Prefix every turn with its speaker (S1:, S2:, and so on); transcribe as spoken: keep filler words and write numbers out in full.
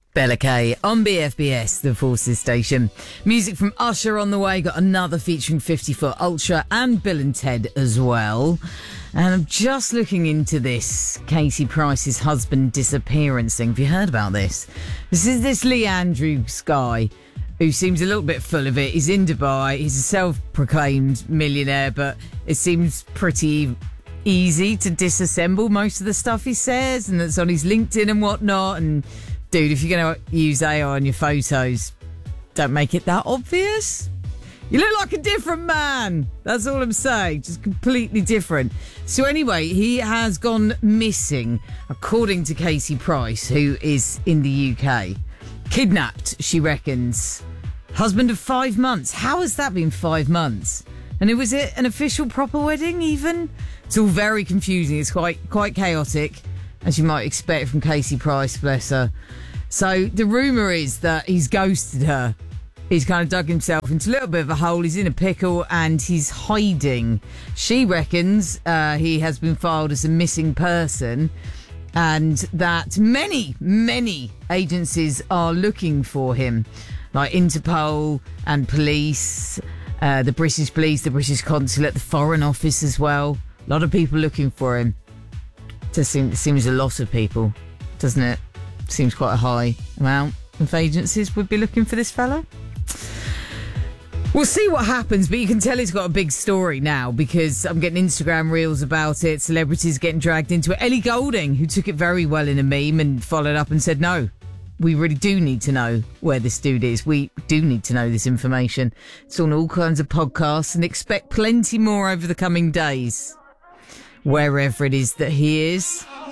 S1: Bella K on B F B S, the Forces station. Music from Usher on the way. Got another featuring fifty foot Ultra and Bill and Ted as well. And I'm just looking into this Casey Price's husband disappearance thing. Have you heard about this? This is this Lee Andrews guy who seems a little bit full of it. He's in Dubai. He's a self-proclaimed millionaire, but it seems pretty easy to disassemble most of the stuff he says, and that's on his LinkedIn and whatnot. And dude, if you're going to use A I on your photos, don't make it that obvious. You look like a different man. That's all I'm saying. Just completely different. So anyway, he has gone missing, according to Casey Price, who is in the U K. Kidnapped, she reckons. Husband of five months. How has that been five months? And it was it an official proper wedding even? It's all very confusing. It's quite quite chaotic, as you might expect from Casey Price, bless her. So the rumour is that he's ghosted her. He's kind of dug himself into a little bit of a hole. He's in a pickle and he's hiding. She reckons uh, he has been filed as a missing person, and that many, many agencies are looking for him, like Interpol and police, uh, the British police, the British consulate, the Foreign Office as well. A lot of people looking for him. Just seems, seems a lot of people, doesn't it? Seems quite a high amount of agencies would be looking for this fella. We'll see what happens, but you can tell he's got a big story now because I'm getting Instagram reels about it, celebrities getting dragged into it. Ellie Goulding, who took it very well in a meme and followed up and said, no, we really do need to know where this dude is. We do need to know this information. It's on all kinds of podcasts, and expect plenty more over the coming days, wherever it is that he is.